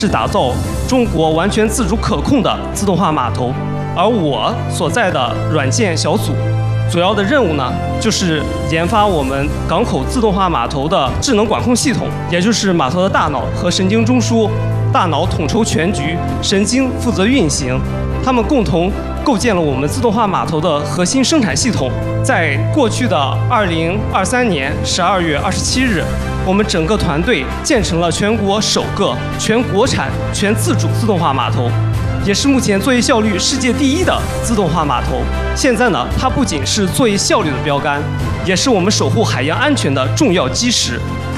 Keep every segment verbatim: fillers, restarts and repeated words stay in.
是打造中国完全自主可控的自动化码头，而我所在的软件小组，主要的任务呢，就是研发我们港口自动化码头的智能管控系统，也就是码头的大脑和神经中枢。大脑统筹全局，神经负责运行，它们共同构建了我们自动化码头的核心生产系统。在过去的二零二三年十二月二十七日，我们整个团队建成了全国首个全国产、全自主自动化码头，也是目前作业效率世界第一的自动化码头。现在呢，它不仅是作业效率的标杆，也是我们守护海洋安全的重要基石。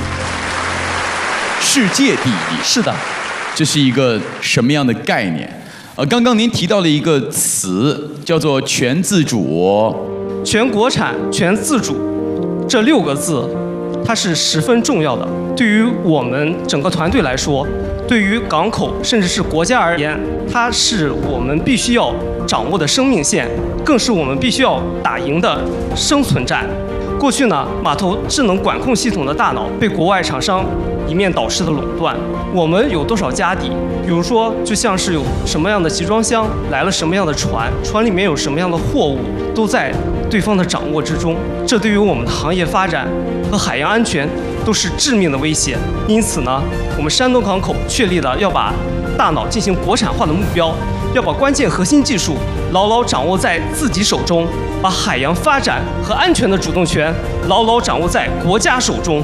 世界第一， 是的。 这是一个什么样的概念？呃，刚刚您提到了一个词，叫做全自主、 全国产、全自主，这六个字，它是十分重要的。对于我们整个团队来说，对于港口甚至是国家而言，它是我们必须要掌握的生命线，更是我们必须要打赢的生存战。过去呢，码头智能管控系统的大脑被国外厂商一面倒式的垄断，我们有多少家底？比如说，就像是有什么样的集装箱来了，什么样的船，船里面有什么样的货物，都在对方的掌握之中。这对于我们的行业发展和海洋安全都是致命的威胁。因此呢，我们山东港口确立了要把大脑进行国产化的目标，要把关键核心技术牢牢掌握在自己手中，把海洋发展和安全的主动权牢牢掌握在国家手中。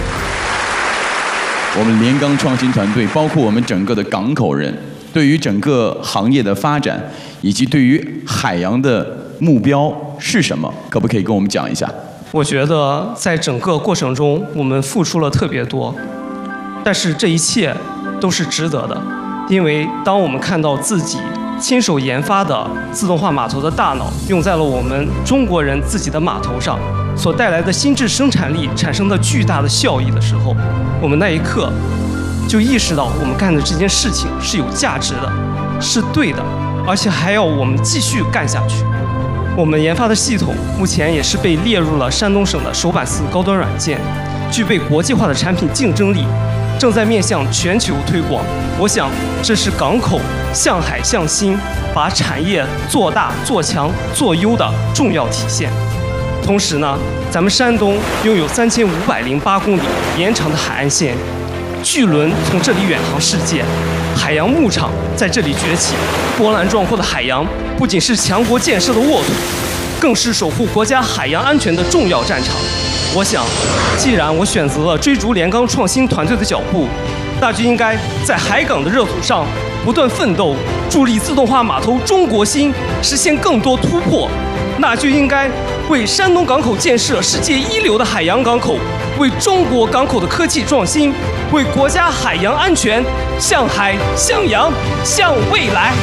我们连钢创新团队，包括我们整个的港口人，对于整个行业的发展，以及对于海洋的目标是什么，可不可以跟我们讲一下？ 我觉得在整个过程中，我们付出了特别多，但是这一切都是值得的，因为当我们看到自己亲手研发的自动化码头的大脑用在了我们中国人自己的码头上，所带来的心智生产力产生的巨大的效益的时候，我们那一刻就意识到我们干的这件事情是有价值的，是对的，而且还要我们继续干下去。我们研发的系统目前也是被列入了山东省的首版四高端软件，具备国际化的产品竞争力，正在面向全球推广。我想这是港口向海向心，把产业做大做强做优的重要体现。同时呢，咱们山东拥有三千五百零八公里延长的海岸线，巨轮从这里远航世界，海洋牧场在这里崛起。波澜壮阔的海洋不仅是强国建设的沃土，更是守护国家海洋安全的重要战场。我想，既然我选择了追逐连钢创新团队的脚步，那就应该在海港的热土上不断奋斗，助力自动化码头中国心实现更多突破。那就应该为山东港口建设世界一流的海洋港口，为中国港口的科技创新，为国家海洋安全向海向洋向未来。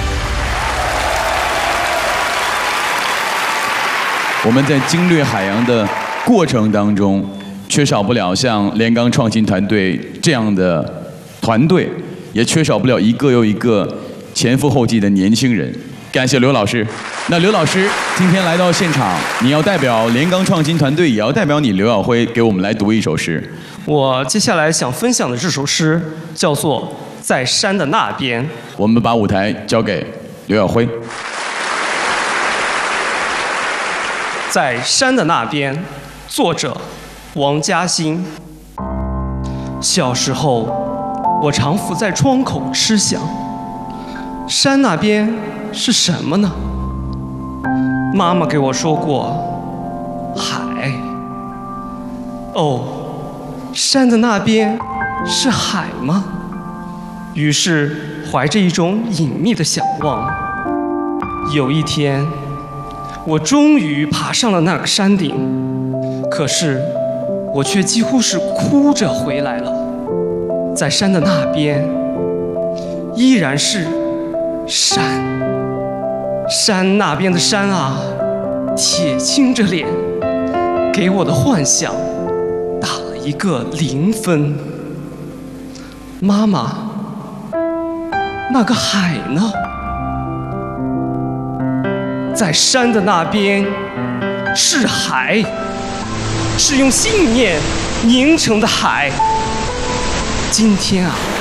我们在经略海洋的过程当中，缺少不了像连钢创新团队这样的团队，也缺少不了一个又一个前赴后继的年轻人。感谢刘老师。那刘老师今天来到现场，你要代表连钢创新团队，也要代表你刘耀辉给我们来读一首诗。 我接下来想分享的这首诗叫做《在山的那边》。 我们把舞台交给刘耀辉。 在山的那边，作者王嘉欣。小时候，我常伏在窗口痴想，山那边是什么呢？妈妈给我说过，海。哦，山的那边是海吗？于是怀着一种隐秘的想望，有一天，我终于爬上了那个山顶，可是我却几乎是哭着回来了。在山的那边，依然是山。山那边的山啊，铁青着脸，给我的幻想打了一个零分。妈妈，那个海呢？在山的那边是海，是用信念凝成的海。今天啊，